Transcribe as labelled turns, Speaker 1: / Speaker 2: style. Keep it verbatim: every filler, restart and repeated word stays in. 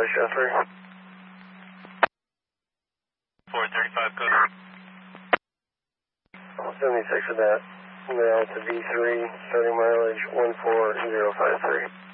Speaker 1: thirty-five, show three.
Speaker 2: four thirty-five, code.
Speaker 1: seventy-six of that. Now to V three, starting mileage one four zero five three.